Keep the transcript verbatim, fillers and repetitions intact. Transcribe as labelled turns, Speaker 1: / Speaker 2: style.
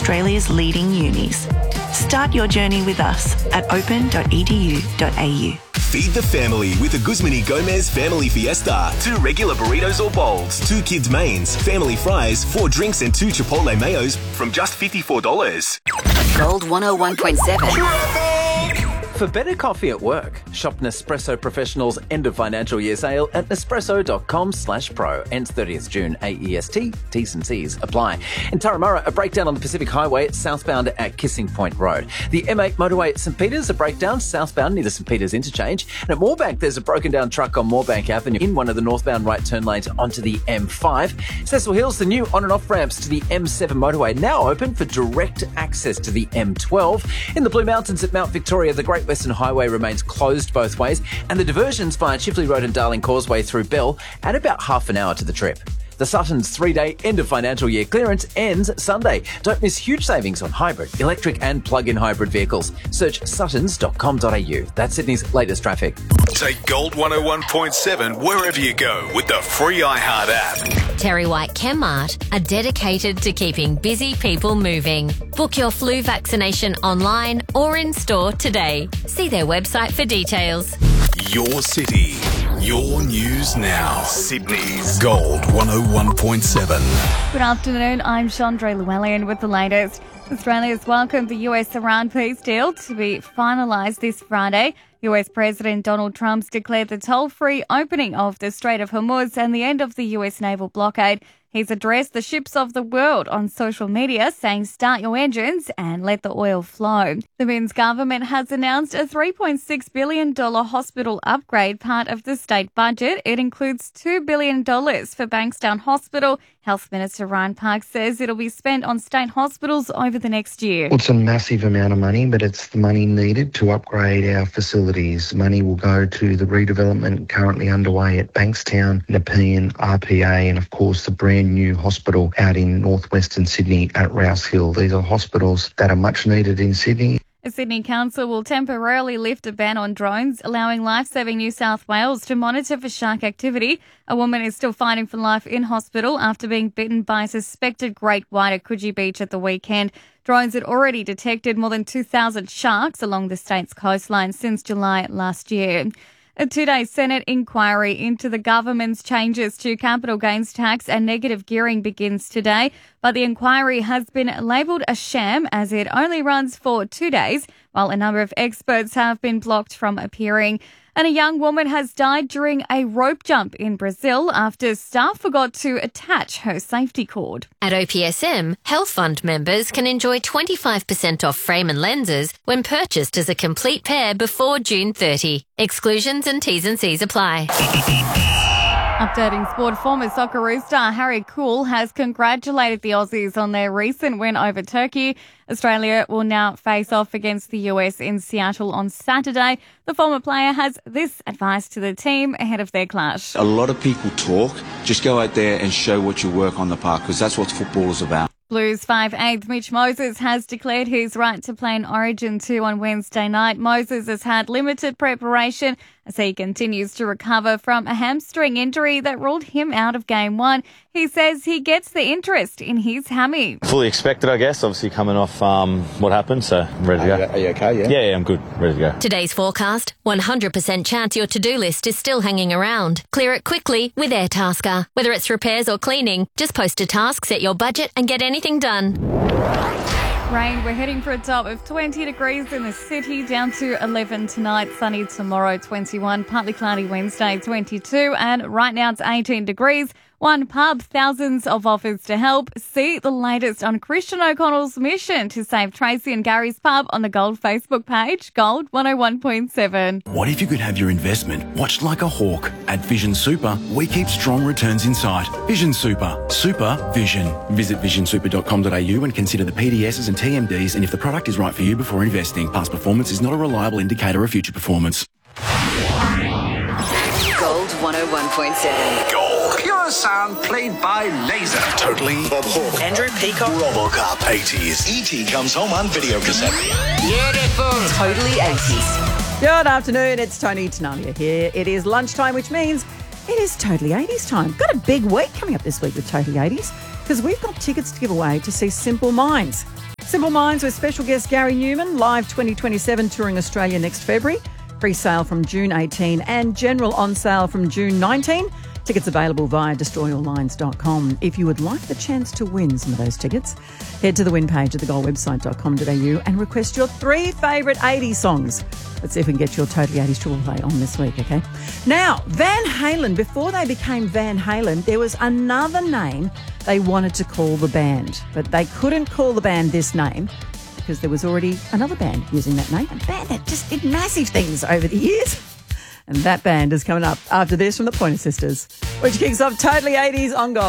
Speaker 1: Australia's leading unis. Start your journey with us at open dot e d u dot a u.
Speaker 2: Feed the family with a Guzman y Gomez Family Fiesta. Two regular burritos or bowls, two kids' mains, family fries, four drinks and two Chipotle mayos from just fifty-four dollars.
Speaker 3: Gold one oh one point seven.
Speaker 4: For better coffee at work, shop Nespresso Professional's end of financial year sale at nespresso.com slash pro. Ends thirtieth June, A E S T. T's and C's apply. In Turramurra, a breakdown on the Pacific Highway southbound at Kissing Point Road. The M eight motorway at St Peters, a breakdown southbound near the St Peters interchange. And at Moorebank, there's a broken down truck on Moorebank Avenue in one of the northbound right turn lanes onto the M five. Cecil Hills, the new on and off ramps to the M seven motorway now open for direct access to the M twelve. In the Blue Mountains at Mount Victoria, the Great Western Highway remains closed both ways, and the diversions via Chifley Road and Darling Causeway through Bell add about half an hour to the trip. The Suttons three-day end of financial year clearance ends Sunday. Don't miss huge savings on hybrid, electric and plug-in hybrid vehicles. Search suttons dot com dot a u. That's Sydney's latest traffic.
Speaker 2: Take Gold one oh one point seven wherever you go with the free iHeart app.
Speaker 5: Terry White Chemmart are dedicated to keeping busy people moving. Book your flu vaccination online or in store today. See their website for details.
Speaker 2: Your city, your news now. Sydney's Gold one oh one point seven.
Speaker 6: Good afternoon, I'm Chandra Llewellyn with the latest. Australia's welcomed the U S Iran peace deal to be finalised this Friday. U S President Donald Trump's declared the toll-free opening of the Strait of Hormuz and the end of the U S naval blockade. He's addressed the ships of the world on social media, saying start your engines and let the oil flow. The Minns government has announced a three point six billion dollars hospital upgrade, part of the state budget. It includes two billion dollars for Bankstown Hospital. Health Minister Ryan Park says it'll be spent on state hospitals over the next year.
Speaker 7: It's a massive amount of money, but it's the money needed to upgrade our facilities. Money will go to the redevelopment currently underway at Bankstown, Nepean, R P A, and of course the brand new hospital out in northwestern Sydney at Rouse Hill. These are hospitals that are much needed in Sydney.
Speaker 6: The Sydney Council will temporarily lift a ban on drones, allowing Lifesaving New South Wales to monitor for shark activity. A woman is still fighting for life in hospital after being bitten by a suspected great white at Coogee Beach at the weekend. Drones had already detected more than two thousand sharks along the state's coastline since July last year. A two-day Senate inquiry into the government's changes to capital gains tax and negative gearing begins today, but the inquiry has been labelled a sham as it only runs for two days, while a number of experts have been blocked from appearing. And a young woman has died during a rope jump in Brazil after staff forgot to attach her safety cord.
Speaker 5: At O P S M, Health Fund members can enjoy twenty-five percent off frame and lenses when purchased as a complete pair before June thirtieth. Exclusions and T's and C's apply.
Speaker 6: Updating sport, former Socceroo star Harry Kewell has congratulated the Aussies on their recent win over Turkey. Australia will now face off against the U S in Seattle on Saturday. The former player has this advice to the team ahead of their clash.
Speaker 8: A lot of people talk. Just go out there and show what you work on the park, because that's what football is about.
Speaker 6: Blues five eighth Mitch Moses has declared his right to play in Origin two on Wednesday night. Moses has had limited preparation as he continues to recover from a hamstring injury that ruled him out of game one. He says he gets the interest in his hammy.
Speaker 9: Fully expected, I guess, obviously coming off um, what happened, so I'm ready to go.
Speaker 8: Are you, are you okay, yeah?
Speaker 9: Yeah, yeah, I'm good, ready to go.
Speaker 5: Today's forecast, one hundred percent chance your to-do list is still hanging around. Clear it quickly with Airtasker. Whether it's repairs or cleaning, just post a task, set your budget and get anything done.
Speaker 6: Rain, we're heading for a top of twenty degrees in the city, down to eleven tonight, sunny tomorrow, twenty-one, partly cloudy Wednesday, twenty-two, and right now it's eighteen degrees. One pub, thousands of offers to help. See the latest on Christian O'Connell's mission to save Tracy and Gary's pub on the Gold Facebook page, Gold one oh one point seven.
Speaker 10: What if you could have your investment watched like a hawk? At Vision Super, we keep strong returns in sight. Vision Super. Super Vision. Visit vision super dot com dot a u and consider the P D Ss and T M Ds and if the product is right for you before investing. Past performance is not a reliable indicator of future performance.
Speaker 3: Gold one oh one point seven.
Speaker 2: Gold.
Speaker 11: Pure sound played by laser.
Speaker 2: Totally. Bob Hawke.
Speaker 11: Andrew Peacock.
Speaker 2: RoboCop. eighties. E T comes home on video cassette.
Speaker 3: Beautiful. Totally eighties.
Speaker 12: Good afternoon, it's Tony Tenania here. It is lunchtime, which means it is Totally eighties time. Got a big week coming up this week with Totally eighties because we've got tickets to give away to see Simple Minds. Simple Minds with special guest Gary Newman, live twenty twenty-seven, touring Australia next February. Pre-sale from June eighteenth and general on sale from June nineteenth. Tickets available via destroy all lines dot com. If you would like the chance to win some of those tickets, head to the win page at the gold website dot com dot a u and request your three favourite eighties songs. Let's see if we can get your Totally eighties Triple Play on this week, okay? Now, Van Halen, before they became Van Halen, there was another name they wanted to call the band, but they couldn't call the band this name because there was already another band using that name. A band that just did massive things over the years. And that band is coming up after this from the Pointer Sisters, which kicks off Totally eighties on Gold.